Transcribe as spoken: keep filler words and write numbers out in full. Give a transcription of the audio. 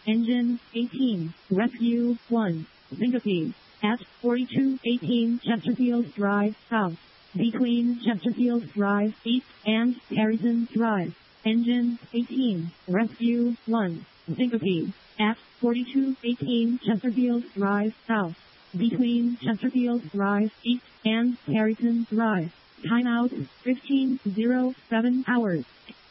Engine eighteen, Rescue one, Syncope, at forty-two eighteen Chesterfield Drive South, between Chesterfield Drive East and Harrison Drive. Engine eighteen, Rescue one, Syncope, at forty-two eighteen Chesterfield Drive South, between Chesterfield Drive East and Harrison Drive. Timeout fifteen oh seven hours.